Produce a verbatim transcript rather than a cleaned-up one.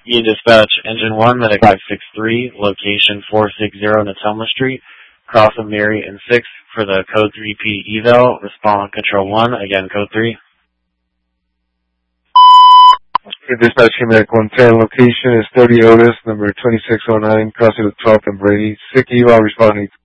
You dispatch Engine one, Medic five six three, location four sixty Natelma Street, cross of Mary and six for the Code three P eval. Respond Control one, again Code three. Okay, dispatch Medic one ten, location is thirty Otis, number twenty-six oh nine, crossing with twelfth and Brady. Sick eval responding